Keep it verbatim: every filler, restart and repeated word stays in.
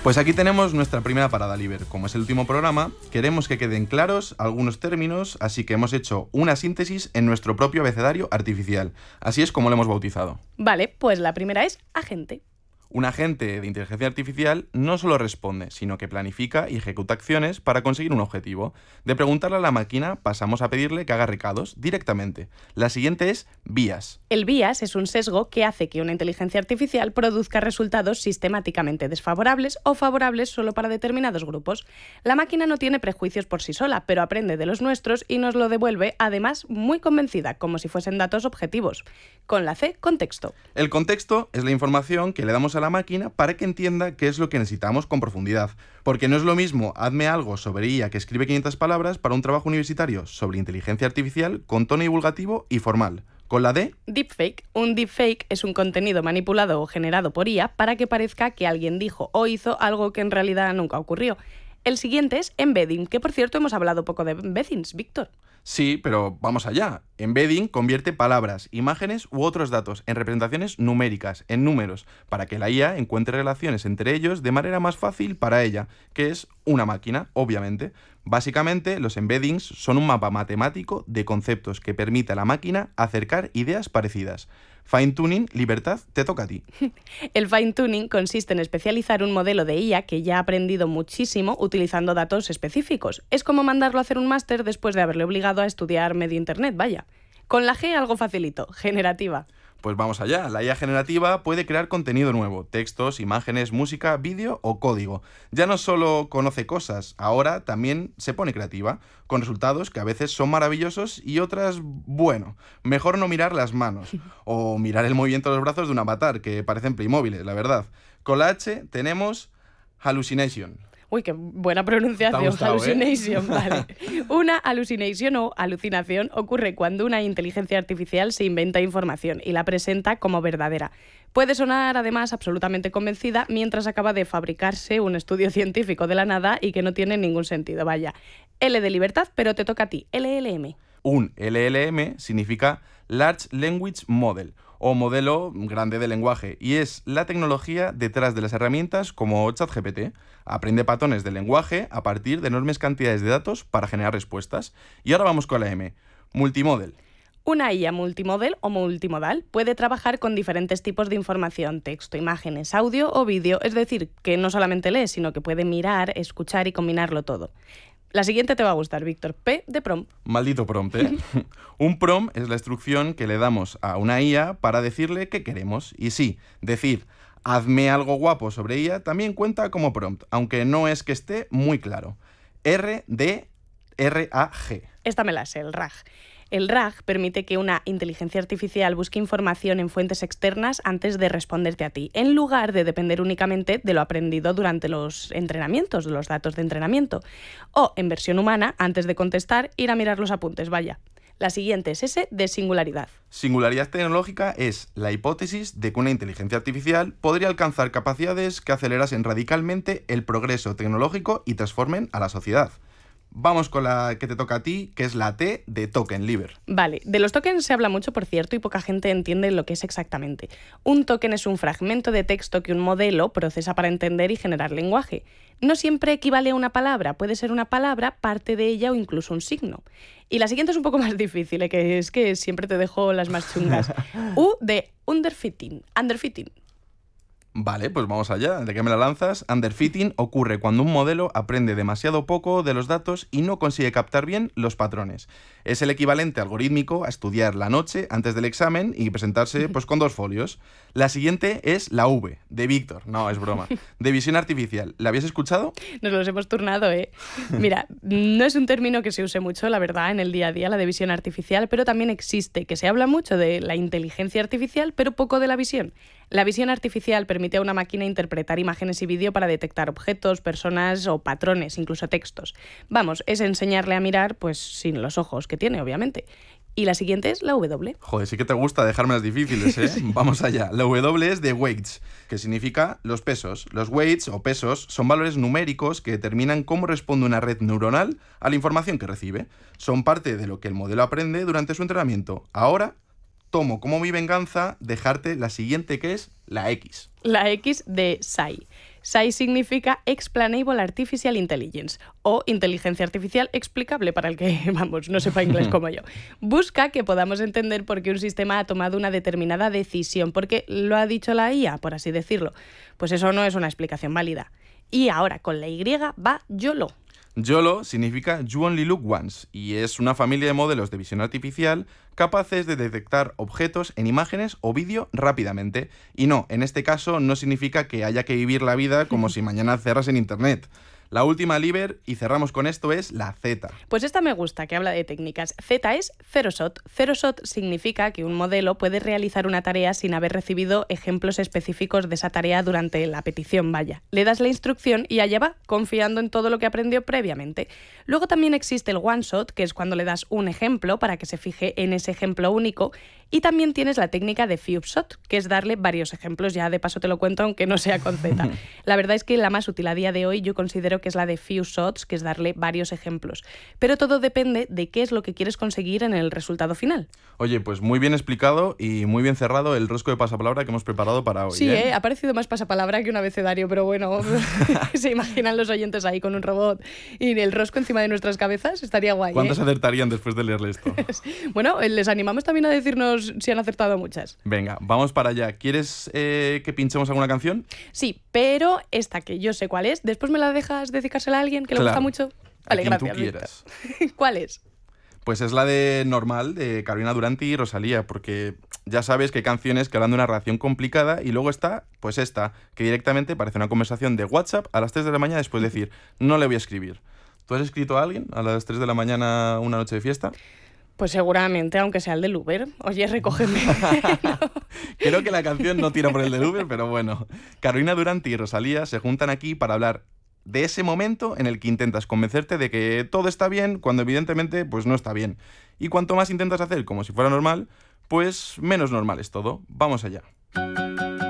Pues aquí tenemos nuestra primera parada, Liber. Como es el último programa, queremos que queden claros algunos términos, así que hemos hecho una síntesis en nuestro propio abecedario artificial. Así es como lo hemos bautizado. Vale, pues la primera es agente. Un agente de inteligencia artificial no solo responde, sino que planifica y ejecuta acciones para conseguir un objetivo. De preguntarle a la máquina, pasamos a pedirle que haga recados directamente. La siguiente es bias. El bias es un sesgo que hace que una inteligencia artificial produzca resultados sistemáticamente desfavorables o favorables solo para determinados grupos. La máquina no tiene prejuicios por sí sola, pero aprende de los nuestros y nos lo devuelve, además, muy convencida, como si fuesen datos objetivos. Con la C, contexto. El contexto es la información que le damos a la máquina para que entienda qué es lo que necesitamos con profundidad. Porque no es lo mismo hazme algo sobre I A que escribe quinientas palabras para un trabajo universitario sobre inteligencia artificial con tono divulgativo y formal. Con la D, deepfake. Un deepfake es un contenido manipulado o generado por I A para que parezca que alguien dijo o hizo algo que en realidad nunca ocurrió. El siguiente es embedding, que por cierto hemos hablado poco de embeddings, Víctor. Sí, pero vamos allá. Embedding convierte palabras, imágenes u otros datos en representaciones numéricas, en números, para que la I A encuentre relaciones entre ellos de manera más fácil para ella, que es una máquina, obviamente. Básicamente, los embeddings son un mapa matemático de conceptos que permite a la máquina acercar ideas parecidas. Fine-tuning, libertad, te toca a ti. El fine-tuning consiste en especializar un modelo de I A que ya ha aprendido muchísimo utilizando datos específicos. Es como mandarlo a hacer un máster después de haberle obligado a estudiar medio internet, vaya. Con la G algo facilito, generativa. Pues vamos allá, la I A generativa puede crear contenido nuevo, textos, imágenes, música, vídeo o código. Ya no solo conoce cosas, ahora también se pone creativa, con resultados que a veces son maravillosos y otras, bueno, mejor no mirar las manos o mirar el movimiento de los brazos de un avatar, que parecen Playmobiles, la verdad. Con la H tenemos hallucination. Uy, qué buena pronunciación, ¿Te ha gustado, hallucination, eh? vale. Una hallucination o alucinación ocurre cuando una inteligencia artificial se inventa información y la presenta como verdadera. Puede sonar, además, absolutamente convencida mientras acaba de fabricarse un estudio científico de la nada y que no tiene ningún sentido, vaya. L de libertad, pero te toca a ti, L L M. Un L L M significa Large Language Model, o modelo grande de lenguaje, y es la tecnología detrás de las herramientas como ChatGPT. Aprende patrones de lenguaje a partir de enormes cantidades de datos para generar respuestas. Y ahora vamos con la M, Multimodel. Una I A multimodal o multimodal puede trabajar con diferentes tipos de información, texto, imágenes, audio o vídeo, es decir, que no solamente lee, sino que puede mirar, escuchar y combinarlo todo. La siguiente te va a gustar, Víctor. P de prompt. Maldito prompt, ¿eh? Un prompt es la instrucción que le damos a una I A para decirle qué queremos. Y sí, decir hazme algo guapo sobre I A también cuenta como prompt, aunque no es que esté muy claro. R D R A G. Esta me la sé, el R A G. El R A G permite que una inteligencia artificial busque información en fuentes externas antes de responderte a ti, en lugar de depender únicamente de lo aprendido durante los entrenamientos, de los datos de entrenamiento. O, en versión humana, antes de contestar, ir a mirar los apuntes, vaya. La siguiente es S de singularidad. Singularidad tecnológica es la hipótesis de que una inteligencia artificial podría alcanzar capacidades que acelerasen radicalmente el progreso tecnológico y transformen a la sociedad. Vamos con la que te toca a ti, que es la T de token, Liber. Vale, de los tokens se habla mucho, por cierto, y poca gente entiende lo que es exactamente. Un token es un fragmento de texto que un modelo procesa para entender y generar lenguaje. No siempre equivale a una palabra, puede ser una palabra, parte de ella o incluso un signo. Y la siguiente es un poco más difícil, ¿eh? Que es que siempre te dejo las más chungas. U de underfitting, underfitting. Vale, pues vamos allá. ¿De qué me la lanzas? Underfitting ocurre cuando un modelo aprende demasiado poco de los datos y no consigue captar bien los patrones. Es el equivalente algorítmico a estudiar la noche antes del examen y presentarse pues, con dos folios. La siguiente es la V, de Víctor. No, es broma. De visión artificial. ¿La habías escuchado? Nos los hemos turnado, ¿eh? Mira, no es un término que se use mucho, la verdad, en el día a día, la de visión artificial, pero también existe, que se habla mucho de la inteligencia artificial, pero poco de la visión. La visión artificial permite a una máquina interpretar imágenes y vídeo para detectar objetos, personas o patrones, incluso textos. Vamos, es enseñarle a mirar, pues sin los ojos que tiene, obviamente. Y la siguiente es la W. Joder, sí que te gusta dejarme las difíciles, ¿eh? Sí. Vamos allá. La W es de weights, que significa los pesos. Los weights o pesos son valores numéricos que determinan cómo responde una red neuronal a la información que recibe. Son parte de lo que el modelo aprende durante su entrenamiento. Ahora tomo como mi venganza dejarte la siguiente, que es la X. La X de Psi. S A I significa Explainable Artificial Intelligence, o inteligencia artificial explicable para el que, vamos, no sepa inglés como yo. Busca que podamos entender por qué un sistema ha tomado una determinada decisión, porque lo ha dicho la I A, por así decirlo. Pues eso no es una explicación válida. Y ahora, con la Y va YOLO. YOLO significa You Only Look Once y es una familia de modelos de visión artificial capaces de detectar objetos en imágenes o vídeo rápidamente. Y no, en este caso no significa que haya que vivir la vida como si mañana cerras en internet. La última, Liber, y cerramos con esto, es la Z. Pues esta me gusta, que habla de técnicas. Z es Zero Shot. Zero Shot significa que un modelo puede realizar una tarea sin haber recibido ejemplos específicos de esa tarea durante la petición, vaya. Le das la instrucción y allá va, confiando en todo lo que aprendió previamente. Luego también existe el One Shot, que es cuando le das un ejemplo para que se fije en ese ejemplo único. Y también tienes la técnica de Few Shot, que es darle varios ejemplos. Ya de paso te lo cuento, aunque no sea con Z. La verdad es que la más útil a día de hoy yo considero que es la de Few Shots, que es darle varios ejemplos. Pero todo depende de qué es lo que quieres conseguir en el resultado final. Oye, pues muy bien explicado y muy bien cerrado el rosco de pasapalabra que hemos preparado para hoy. Sí, ¿eh? ¿eh? Ha parecido más pasapalabra que un abecedario, pero bueno, se imaginan los oyentes ahí con un robot y el rosco encima de nuestras cabezas, estaría guay. ¿Cuántas ¿eh? acertarían después de leerle esto? Bueno, les animamos también a decirnos si han acertado muchas. Venga, vamos para allá. ¿Quieres eh, que pinchemos alguna canción? Sí, pero esta que yo sé cuál es, después me la dejas dedicársela a alguien que le Claro, gusta mucho. Vale, a quien gracias. tú quieras. Víctor. ¿Cuál es? Pues es la de Normal, de Carolina Durante y Rosalía, porque ya sabes que hay canciones que hablan de una relación complicada y luego está, pues esta, que directamente parece una conversación de WhatsApp a las tres de la mañana después de decir, no le voy a escribir. ¿Tú has escrito a alguien a las tres de la mañana una noche de fiesta? Pues seguramente, aunque sea el del Uber. Oye, recógeme. No. Creo que la canción no tira por el del Uber, pero bueno. Carolina Durante y Rosalía se juntan aquí para hablar de ese momento en el que intentas convencerte de que todo está bien cuando evidentemente pues no está bien. Y cuanto más intentas hacer como si fuera normal, pues menos normal es todo. Vamos allá.